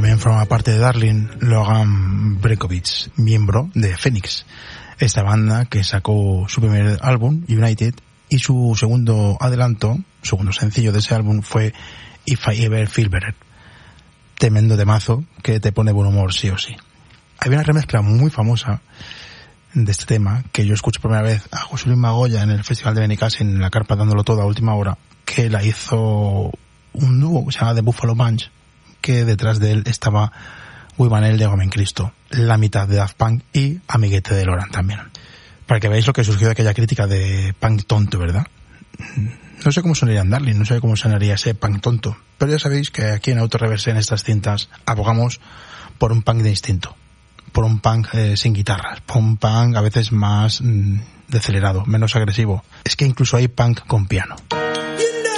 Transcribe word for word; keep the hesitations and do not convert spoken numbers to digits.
También forma parte de Darling Logan Brekovich, miembro de Phoenix, esta banda que sacó su primer álbum, United, y su segundo adelanto, segundo sencillo de ese álbum fue If I Ever Feel Better. Tremendo temazo que te pone buen humor sí o sí. Hay una remezcla muy famosa de este tema que yo escuché por primera vez a José Luis Magoya en el Festival de Benicàssim, en la carpa dándolo todo a última hora, que la hizo un dúo que se llama The Buffalo Bunch, que detrás de él estaba Wimanel de Gomen Cristo, la mitad de Daft Punk y amiguete de Loran también. Para que veáis lo que surgió de aquella crítica de punk tonto, ¿verdad? No sé cómo sonaría en Darling, no sé cómo sonaría ese punk tonto, pero ya sabéis que aquí en Autorreverse, en estas cintas, abogamos por un punk de instinto, por un punk eh, sin guitarras, por un punk a veces más mm, decelerado, menos agresivo. Es que incluso hay punk con piano.